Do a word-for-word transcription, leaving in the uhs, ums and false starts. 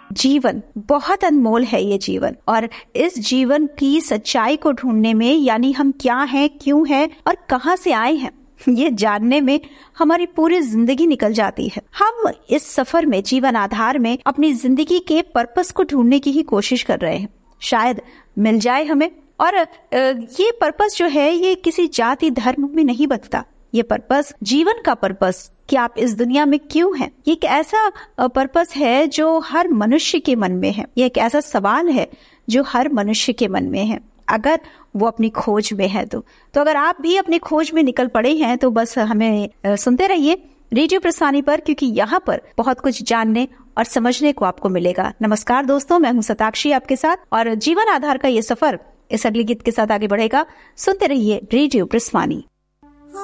जीवन बहुत अनमोल है, ये जीवन, और इस जीवन की सच्चाई को ढूंढने में, यानी हम क्या हैं, क्यों हैं और कहां से आए हैं, ये जानने में हमारी पूरी जिंदगी निकल जाती है। हम इस सफर में, जीवन आधार में, अपनी जिंदगी के पर्पस को ढूंढने की ही कोशिश कर रहे हैं। शायद मिल जाए हमें। और ये पर्पस जो है ये किसी जाति धर्म में नहीं बदलता। ये पर्पस, जीवन का पर्पस कि आप इस दुनिया में क्यों हैं, ये एक ऐसा पर्पस है जो हर मनुष्य के मन में है। ये एक ऐसा सवाल है जो हर मनुष्य के मन में है, अगर वो अपनी खोज में है तो। तो अगर आप भी अपनी खोज में निकल पड़े हैं तो बस हमें सुनते रहिए रेडियो प्रस्थानी पर, क्योंकि यहाँ पर बहुत कुछ जानने और समझने को आपको मिलेगा। नमस्कार दोस्तों, मैं हूँ शताक्षी आपके साथ, और जीवन आधार का ये सफर इस अगले गीत के साथ आगे बढ़ेगा। सुनते रहिए रेडियो प्रस्थानी।